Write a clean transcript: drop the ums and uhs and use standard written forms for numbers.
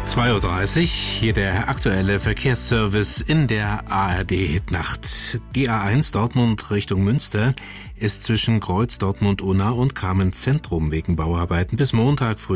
2:30 Uhr, hier der aktuelle Verkehrsservice in der ARD-Hitnacht. Die A1 Dortmund Richtung Münster ist zwischen Kreuz Dortmund-Unna und Kamenz Zentrum wegen Bauarbeiten bis Montag früh